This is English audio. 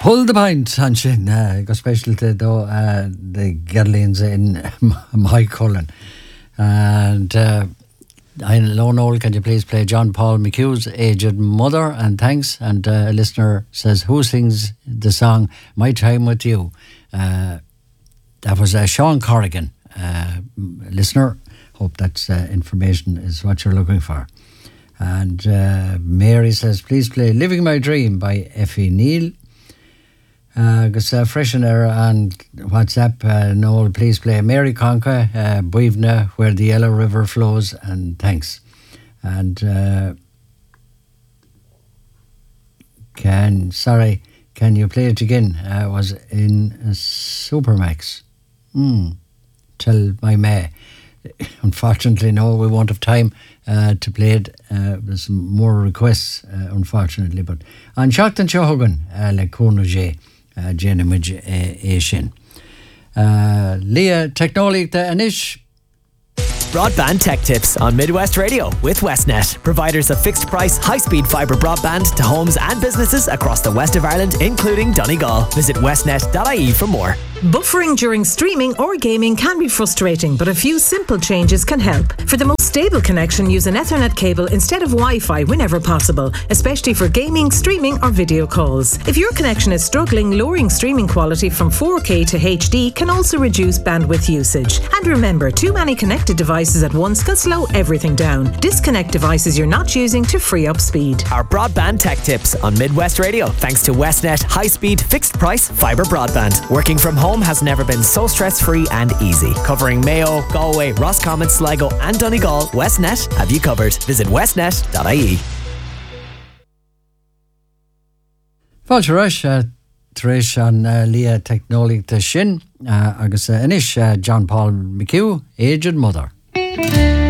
Hold the pint an sin go specialte do the Gerlins in my Cullen. And I Lone Old, can you please play John Paul McHugh's Aged Mother? And thanks. And a listener says, who sings the song My Time With You? That was Sean Corrigan. Listener, hope that information is what you're looking for. And Mary says, please play Living My Dream by Effie Neal. Gus Freshener and WhatsApp, Noel, please play Mary Conca, Buivna, Where the Yellow River Flows, and thanks. And can you play it again? Was in Supermax. Tell my May. Unfortunately, no, we won't have time to play it. There's more requests, unfortunately. But on Shockton Shohogan, Le Cornuget, Jenimage Asian. Leah Technology Anish. Broadband Tech Tips on Midwest Radio with Westnet, providers of fixed price, high-speed fibre broadband to homes and businesses across the west of Ireland, including Donegal. Visit westnet.ie for more. Buffering during streaming or gaming can be frustrating, but a few simple changes can help. For the most stable connection, use an Ethernet cable instead of Wi-Fi whenever possible, especially for gaming, streaming or video calls. If your connection is struggling, lowering streaming quality from 4K to HD can also reduce bandwidth usage. And remember, too many connected devices at once can slow everything down. Disconnect devices you're not using to free up speed. Our Broadband Tech Tips on Midwest Radio, thanks to Westnet high-speed, fixed-price fibre broadband. Working from home has never been so stress-free and easy. Covering Mayo, Galway, Roscommon, Sligo and Donegal, Westnet have you covered. Visit westnet.ie. Fáilte Trish an Leah Technology ta sin agus Anish John Paul McHugh, Aged Mother.